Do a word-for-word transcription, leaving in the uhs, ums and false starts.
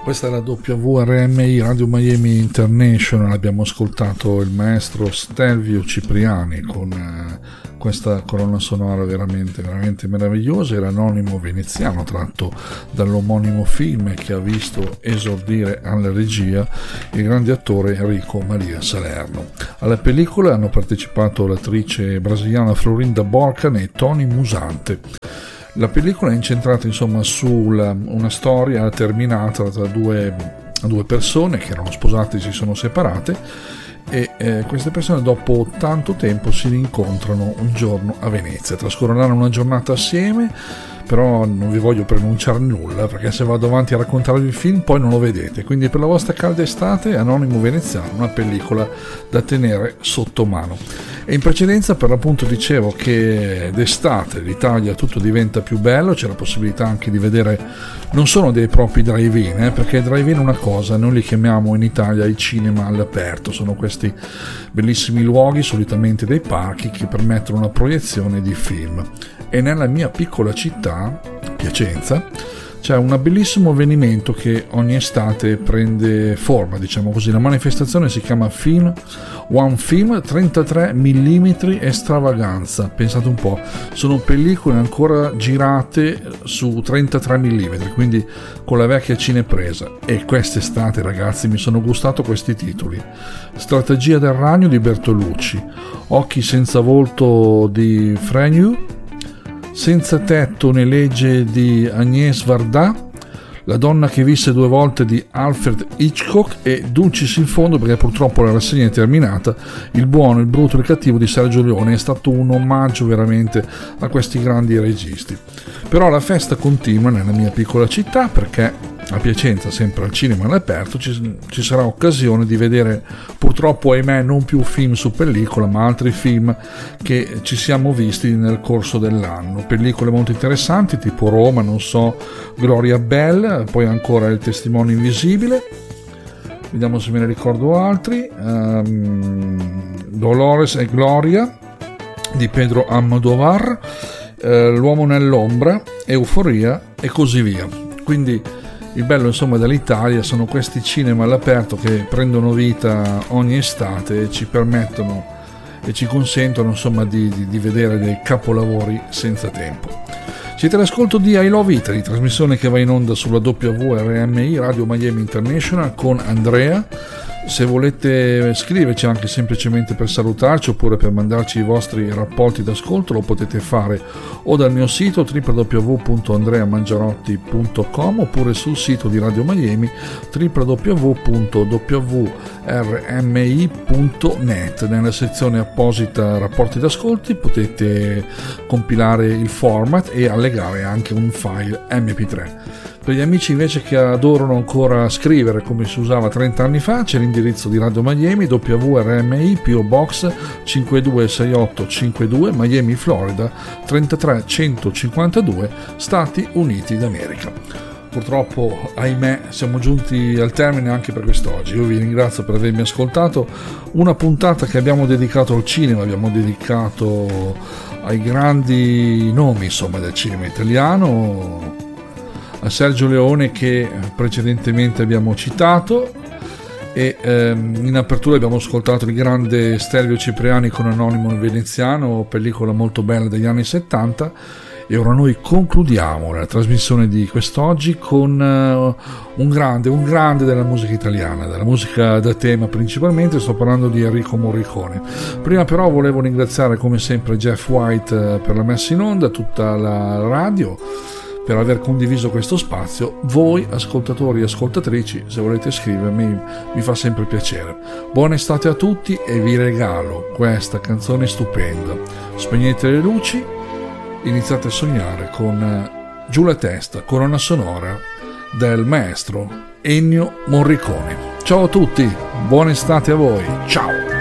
Questa è la W R M I Radio Miami International. Abbiamo ascoltato il maestro Stelvio Cipriani con eh, questa colonna sonora veramente veramente meravigliosa. Era Anonimo Veneziano, tratto dall'omonimo film che ha visto esordire alla regia il grande attore Enrico Maria Salerno. Alla pellicola hanno partecipato l'attrice brasiliana Florinda Borcan e Tony Musante. La pellicola è incentrata insomma su una storia terminata tra due, due persone che erano sposate e si sono separate, e eh, queste persone dopo tanto tempo si rincontrano un giorno a Venezia, trascorreranno una giornata assieme, però non vi voglio preannunciare nulla perché se vado avanti a raccontarvi il film poi non lo vedete, quindi per la vostra calda estate Anonimo Veneziano, una pellicola da tenere sotto mano. E in precedenza per l'appunto dicevo che d'estate l'Italia tutto diventa più bello, c'è la possibilità anche di vedere non solo dei propri drive-in, eh, perché drive-in è una cosa, noi li chiamiamo in Italia i cinema all'aperto, sono questi bellissimi luoghi, solitamente dei parchi, che permettono una proiezione di film. E nella mia piccola città, Piacenza, c'è un bellissimo avvenimento che ogni estate prende forma, diciamo così. La manifestazione si chiama Film One Film trentatré millimetri Extravaganza. Pensate un po', sono pellicole ancora girate su trentatré millimetri, quindi con la vecchia cinepresa. E quest'estate, ragazzi, mi sono gustato questi titoli: Strategia del ragno di Bertolucci, Occhi senza volto di Freinet, Senza tetto né legge di Agnès Varda, La donna che visse due volte di Alfred Hitchcock e Dulcis in fondo, perché purtroppo la rassegna è terminata, Il buono, il brutto e il cattivo di Sergio Leone. È stato un omaggio veramente a questi grandi registi. Però la festa continua nella mia piccola città, perché a Piacenza, sempre al cinema all'aperto, ci, ci sarà occasione di vedere, purtroppo ahimè non più film su pellicola, ma altri film che ci siamo visti nel corso dell'anno. Pellicole molto interessanti tipo Roma, non so, Gloria Bell, poi ancora Il testimone invisibile, vediamo se me ne ricordo altri, um, Dolores e Gloria di Pedro Almodóvar, uh, L'uomo nell'ombra, Euforia e così via. Quindi il bello insomma dell'Italia sono questi cinema all'aperto che prendono vita ogni estate e ci permettono e ci consentono insomma di, di, di vedere dei capolavori senza tempo. Siete all'ascolto di I Love Italy, trasmissione che va in onda sulla W R M I Radio Miami International con Andrea. Se volete scriverci anche semplicemente per salutarci oppure per mandarci i vostri rapporti d'ascolto, lo potete fare o dal mio sito w w w punto andrea mangiarotti punto com oppure sul sito di Radio Miami w w w punto w r m i punto net. Nella sezione apposita rapporti d'ascolti potete compilare il format e allegare anche un file M P tre. Per gli amici invece che adorano ancora scrivere come si usava trenta anni fa, c'è l'indirizzo di Radio Miami, W R M I, P O Box cinque due sei otto cinque due, Miami, Florida trentatré centocinquantadue, Stati Uniti d'America. Purtroppo, ahimè, siamo giunti al termine anche per quest'oggi. Io vi ringrazio per avermi ascoltato. Una puntata che abbiamo dedicato al cinema, abbiamo dedicato ai grandi nomi insomma del cinema italiano, a Sergio Leone che precedentemente abbiamo citato, e ehm, in apertura abbiamo ascoltato il grande Stelvio Cipriani con Anonimo Veneziano, pellicola molto bella degli anni settanta. E ora noi concludiamo la trasmissione di quest'oggi con uh, un grande, un grande della musica italiana, della musica da tema principalmente. Sto parlando di Enrico Morricone. Prima però volevo ringraziare come sempre Jeff White uh, per la messa in onda, tutta la radio, per aver condiviso questo spazio. Voi ascoltatori e ascoltatrici, se volete scrivermi, mi fa sempre piacere. Buona estate a tutti e vi regalo questa canzone stupenda. Spegnete le luci, iniziate a sognare con Giù la testa, colonna sonora del maestro Ennio Morricone. Ciao a tutti, buona estate a voi, ciao!